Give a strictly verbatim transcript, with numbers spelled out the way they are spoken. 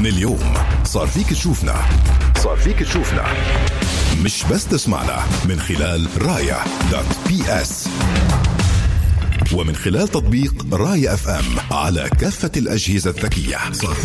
من اليوم صار فيك تشوفنا صار فيك تشوفنا مش بس تسمعنا من خلال رايا دوت بي اس ومن خلال تطبيق رايا اف ام على كافة الأجهزة الذكية.